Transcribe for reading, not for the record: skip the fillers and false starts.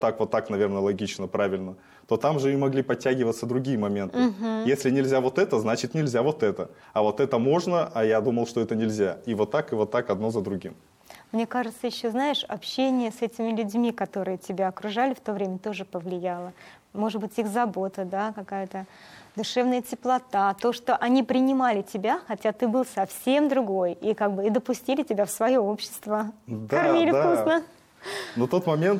вот так, наверное, логично, правильно, то там же и могли подтягиваться другие моменты. Если нельзя вот это, значит нельзя вот это. А вот это можно, а я думал, что это нельзя. И вот так одно за другим. Мне кажется, еще, знаешь, общение с этими людьми, которые тебя окружали в то время, тоже повлияло. Может быть, их забота, да, какая-то душевная теплота, то, что они принимали тебя, хотя ты был совсем другой, и как бы и допустили тебя в свое общество, Да, кормили да. вкусно. Но тот момент,